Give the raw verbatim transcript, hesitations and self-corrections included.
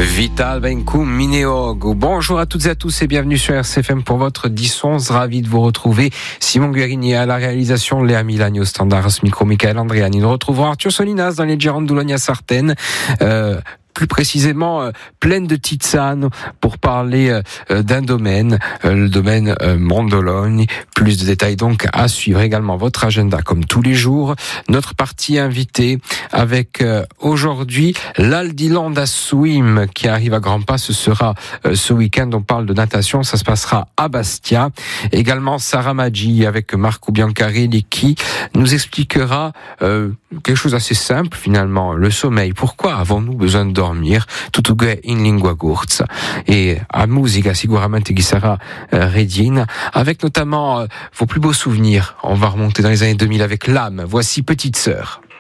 Vital Benkum Mineogo. Bonjour à toutes et à tous et bienvenue sur R C F M pour votre dix onze. Ravi de vous retrouver. Simon Guerini à la réalisation, Léa Milani au standard, ce micro, Michael Andriani. Nous retrouvons Arthur Solinas dans les Girondes d'Oulogne-Sartène. Euh, plus précisément euh, pleine de tisanes pour parler euh, d'un domaine, euh, le domaine euh, Mondologne. Plus de détails donc à suivre, également votre agenda comme tous les jours. Notre partie invitée avec euh, aujourd'hui l'Aldiland à Swim qui arrive à grands pas. Ce sera euh, ce week-end, on parle de natation, ça se passera à Bastia. Également Sarah Maggi avec Marco Biancarelli qui nous expliquera euh, quelque chose d'assez simple finalement, le sommeil. Pourquoi avons-nous besoin de dormir? Tutto in lingua gurza. Et à musica sicuramente qui sera euh, Redine, avec notamment euh, vos plus beaux souvenirs. On va remonter dans les années deux mille avec l'âme. Voici Petite Sœur.